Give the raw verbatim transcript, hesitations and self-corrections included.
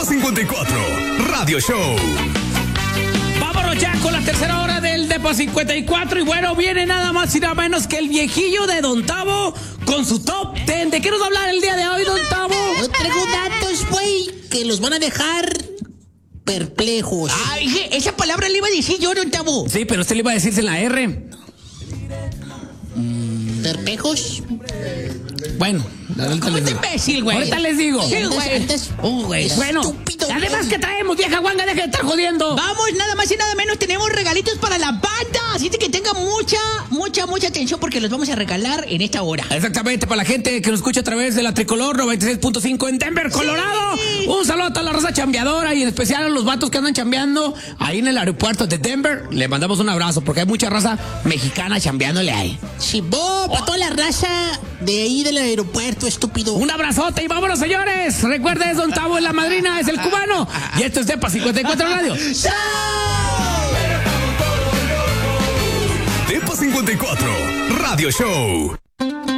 Depa cincuenta y cuatro Radio Show. Vámonos ya con la tercera hora del Depa cincuenta y cuatro. Y bueno, viene nada más y nada menos que el viejillo de Don Tavo con su top ten. ¿De qué nos va a hablar el día de hoy, Don Tavo? Yo traigo datos, güey, que los van a dejar perplejos. Ay, esa palabra le iba a decir yo, Don Tavo. Sí, pero usted le iba a decirse en la R. ¿Perplejos? Bueno, ahorita ¿Cómo les te digo. imbécil, güey? Ahorita les digo. Sí, Antes- güey. antes- Uh, güey. Bueno, Estúpido, además güey. que traemos, vieja guanga, deja de estar jodiendo. Vamos, nada más y nada menos, tenemos regalitos para la banda. Así que tenga mucha, mucha, mucha atención porque los vamos a regalar en esta hora. Exactamente, para la gente que nos escucha a través de la Tricolor noventa y seis punto cinco en Denver, Colorado. Sí. Un saludo a toda la raza chambeadora y en especial a los vatos que andan chambeando ahí en el aeropuerto de Denver. Le mandamos un abrazo porque hay mucha raza mexicana chambeándole ahí. Si vos, para toda la raza de ahí del aeropuerto, estúpido. Un abrazote y vámonos, señores. Recuerda, es Don Tavo, es la madrina, es el cubano. Y esto es Depa cincuenta y cuatro Radio. Depa cincuenta y cuatro Radio Show.